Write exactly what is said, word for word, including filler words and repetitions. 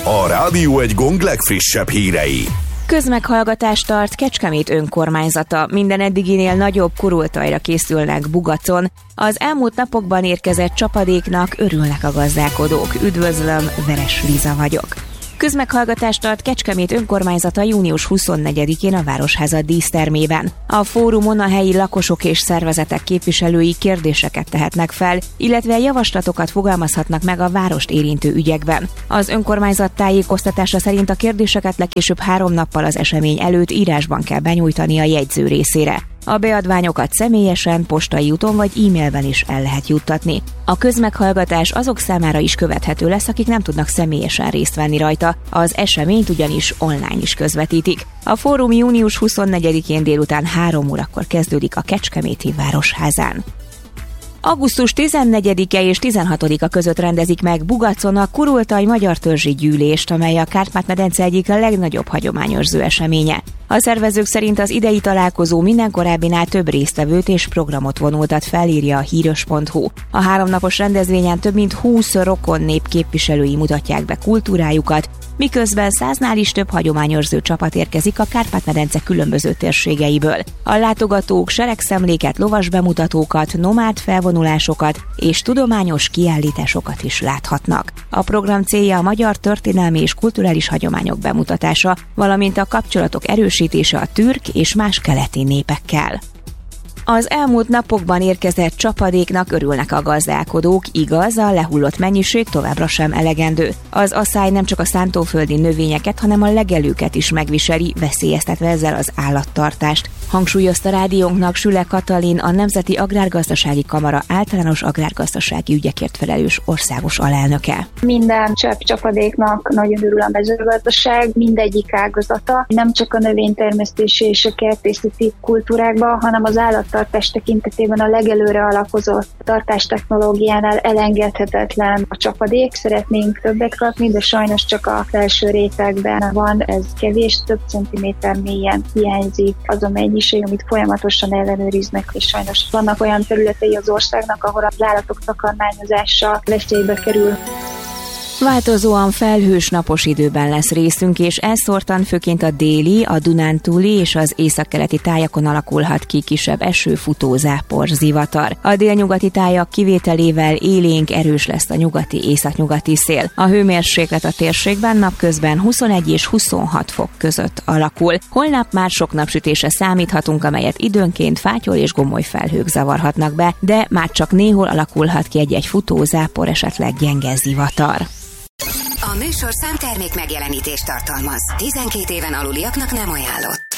A Rádió Egy gong legfrissebb hírei. Közmeghallgatást tart Kecskemét önkormányzata. Minden eddiginél nagyobb kurultajra készülnek Bugacon. Az elmúlt napokban érkezett csapadéknak örülnek a gazdálkodók. Üdvözlöm, Veres Liza vagyok. Közmeghallgatást tart Kecskemét önkormányzata június huszonnegyedikén a Városháza dísztermében. A fórumon a helyi lakosok és szervezetek képviselői kérdéseket tehetnek fel, illetve javaslatokat fogalmazhatnak meg a várost érintő ügyekben. Az önkormányzat tájékoztatása szerint a kérdéseket legkésőbb három nappal az esemény előtt írásban kell benyújtani a jegyző részére. A beadványokat személyesen, postai úton vagy e-mailben is el lehet juttatni. A közmeghallgatás azok számára is követhető lesz, akik nem tudnak személyesen részt venni rajta, az eseményt ugyanis online is közvetítik. A fórum június huszonnegyedikén délután három órakor kezdődik a Kecskeméti Városházán. augusztus tizennegyedike és tizenhatodika között rendezik meg Bugacon a Kurultaj Magyar Törzsi Gyűlést, amely a Kárpát-medence egyik legnagyobb hagyományőrző eseménye. A szervezők szerint az idei találkozó minden korábbinál több résztvevőt és programot vonultat fel, írja a híros pont hu. A háromnapos rendezvényen több mint húsz rokon nép képviselői mutatják be kultúrájukat, miközben száznál is több hagyományőrző csapat érkezik a Kárpát-medence különböző térségeiből. A látogatók seregszemléket, lovas bemutatókat, nomád felvonulásokat és tudományos kiállításokat is láthatnak. A program célja a magyar történelmi és kulturális hagyományok bemutatása, valamint a kapcsolatok erősítése a türk és más keleti népekkel. Az elmúlt napokban érkezett csapadéknak örülnek a gazdálkodók, igaz, a lehullott mennyiség továbbra sem elegendő. Az aszály nem csak a szántóföldi növényeket, hanem a legelőket is megviseli, veszélyeztetve ezzel az állattartást. Hangsúlyozta rádiónknak Süle Katalin, a Nemzeti Agrárgazdasági Kamara általános agrárgazdasági ügyekért felelős országos alelnöke. Minden csepp csapadéknak nagyon örül a mezőgazdaság, mindegyik ágazata, nem csak a növénytermesztési és a kertészeti kultúrákban, hanem az állattartás tekintetében a legelőre alapozott tartástechnológiánál elengedhetetlen a csapadék. Szeretnénk többet kapni, de sajnos csak a felső rétegben van, ez kevés, több centiméter mélyen hiányzik az a mennyiség, amit folyamatosan ellenőriznek, és sajnos vannak olyan területei az országnak, ahol az állatok takarmányozása veszélybe kerül. Változóan felhős napos időben lesz részünk, és elszórtan főként a déli, a Dunántúli és az északkeleti tájakon alakulhat ki kisebb eső, futó, zápor, zivatar. A délnyugati tájak kivételével élénk, erős lesz a nyugati, északnyugati szél. A hőmérséklet a térségben napközben huszonegy és huszonhat fok között alakul. Holnap már sok napsütésre számíthatunk, amelyet időnként fátyol és gomoly felhők zavarhatnak be, de már csak néhol alakulhat ki egy-egy futó, zápor, esetleg gyenge zivatar. A műsorszám termék megjelenítést tartalmaz. tizenkét éven aluliaknak nem ajánlott.